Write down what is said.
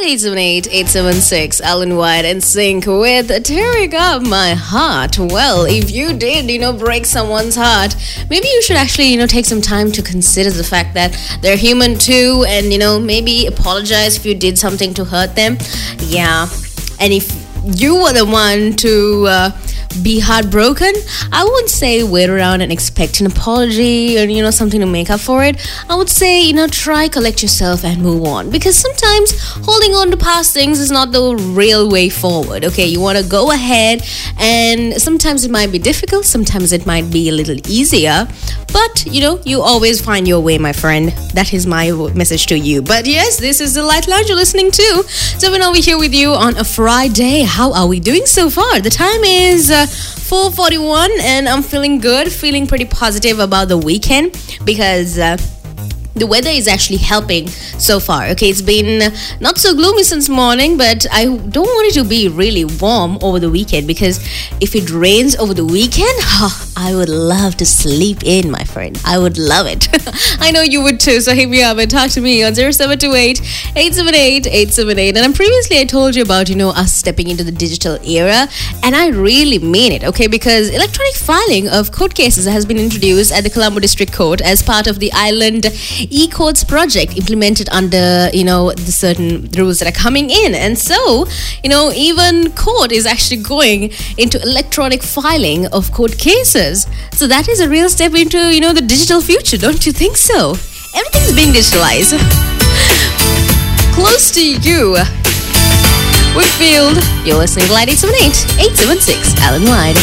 878-876 Alan White in sync with Tearing Up My Heart. Well, if you did, break someone's heart, maybe you should actually, take some time to consider the fact that they're human too, and, maybe apologize if you did something to hurt them. Yeah. And if you were the one to be heartbroken, I wouldn't say wait around and expect an apology or something to make up for it. I would say try collect yourself and move on, because sometimes holding on to past things is not the real way forward. Okay, you want to go ahead, and sometimes it might be difficult, sometimes it might be a little easier, but you always find your way, my friend. That is my message to you. But yes, this is the Light Lounge you're listening to. So we're over here with you on a Friday. How are we doing so far? The time is 4:41 and I'm feeling good, feeling pretty positive about the weekend, because the weather is actually helping so far. Okay, it's been not so gloomy since morning, but I don't want it to be really warm over the weekend, because if it rains over the weekend, I would love to sleep in, my friend. I would love it. I know you would too, so hit me up and talk to me on 0728-878-878. And previously I told you about, us stepping into the digital era, and I really mean it, okay, because electronic filing of court cases has been introduced at the Colombo District Court as part of the Island E-Courts project implemented under, the certain rules that are coming in. And so, even court is actually going into electronic filing of court cases. So that is a real step into, the digital future, don't you think so? Everything's being digitalized. Close to you. Whitfield, you're listening to Light 878-876 Alan White.